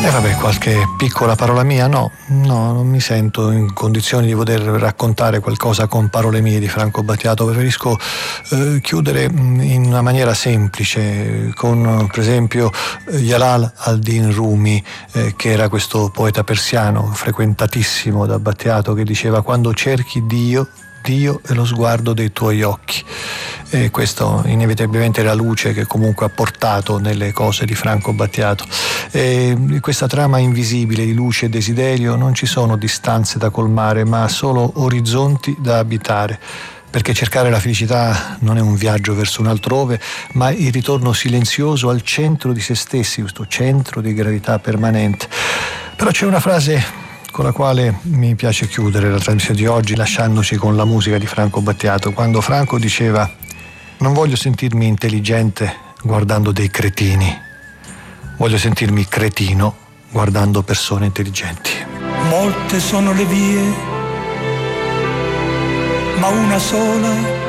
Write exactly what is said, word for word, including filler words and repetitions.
E eh vabbè, qualche piccola parola mia? No, no, non mi sento in condizioni di poter raccontare qualcosa con parole mie di Franco Battiato. Preferisco eh, chiudere in una maniera semplice, con per esempio Jalal al-Din Rumi, eh, che era questo poeta persiano frequentatissimo da Battiato, che diceva: quando cerchi Dio, Dio è lo sguardo dei tuoi occhi. E questo inevitabilmente è la luce che comunque ha portato nelle cose di Franco Battiato. E in questa trama invisibile di luce e desiderio non ci sono distanze da colmare, ma solo orizzonti da abitare, perché cercare la felicità non è un viaggio verso un altrove, ma il ritorno silenzioso al centro di se stessi, questo centro di gravità permanente. Però c'è una frase con la quale mi piace chiudere la trasmissione di oggi, lasciandoci con la musica di Franco Battiato, quando Franco diceva: non voglio sentirmi intelligente guardando dei cretini, voglio sentirmi cretino guardando persone intelligenti. Molte sono le vie, ma una sola